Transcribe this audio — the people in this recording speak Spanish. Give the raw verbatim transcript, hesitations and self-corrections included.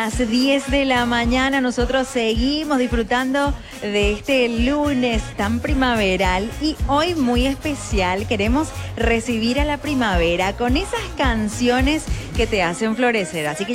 Las diez de la mañana nosotros seguimos disfrutando de este lunes tan primaveral y hoy muy especial. Queremos recibir a la primavera con esas canciones que te hacen florecer. Así que